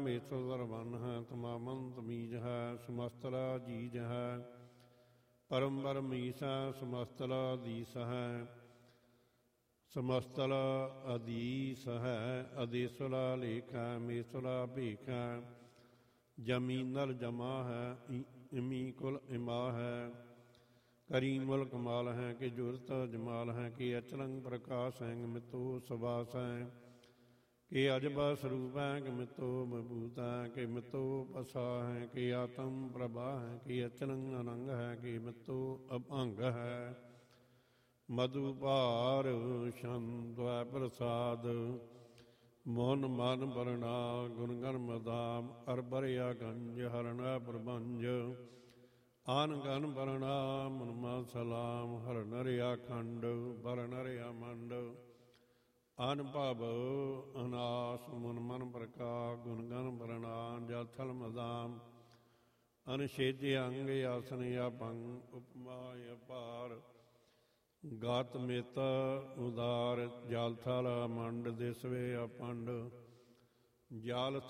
ਮੇਤਰ ਦਰਬਨ ਹੈ ਤਮਾਮਨ ਤਮੀਜ ਹੈ ਸਮਸਤਲਾ ਜੀਜ ਹੈ ਪਰਮ ਪਰਮ ਈਸਾ ਸਮਸਤਲਾ ਅਦੀਸ ਹੈ ਸਮਸਤਲਾ ਅਦੀਸ ਹੈ ਅਦੇਸਲਾ ਲੇਖ ਹੈ ਮੇਸਲਾ ਭੇਖ ਹੈ ਜਮੀਨਲ ਜਮਾ ਹੈ ਇਮੀ ਕੁਲ ਇਮਾ ਹੈ ਕਰੀਮੁਲ ਕਮਾਲ ਹੈ ਕਿ ਜੁਰਤ ਜਮਾਲ ਹੈ ਕਿ ਅਚਲੰਗ ਪ੍ਰਕਾਸ਼ ਹੈ ਮਿਤੋ ਸਵਾਸ ਹੈ ਕਿ ਅਜਬਾ ਸਰੂਪ ਹੈ ਕਿ ਮਿਤੋ ਮਭੂਤ ਹੈ ਕਿ ਮਿਤੋ ਪਸਾ ਹੈ ਕਿ ਆਤਮ ਪ੍ਰਭਾ ਹੈ ਕਿ ਅਚਲੰਗ ਅਨੰਗ ਹੈ ਕਿ ਮਿਤੋ ਅਭੰਗ ਹੈ ਮਧੂ ਭਾਰ ਸ਼ੰਦਵੈ ਪ੍ਰਸਾਦ ਮੋਹਨ ਮਨ ਬਰਣਾ ਗੁਣ ਗਨ ਮਦਾਮ ਅਰਬਰਿਆ ਗੰਜ ਹਰਣਾ ਪ੍ਰਬੰਜ ਆਨ ਗਨ ਬਰਣਾ ਮਨਮਾ ਸਲਾਮ ਹਰ ਨਰਿਆ ਖੰਡ ਬਰ ਨਰਿਆ ਮੰਡ ਅਨਭਵ ਅਨਾਸ ਮਨ ਮਨ ਪ੍ਰਕਾ ਗੁਣ ਗਨ ਬਰਣਾ ਜਥਲ ਮਦਾਮ ਅਨਛੇਦਿ ਅੰਗ ਆਸਨ ਆਪੰਗ ਉਪਮਾ ਅਪਾਰ ਗਾਤ ਮੇਤ ਉਦਾਰ ਜਲ ਥਲ ਮੰਡ ਦਿਸਵੇ ਅਪੰਡ ਜਲ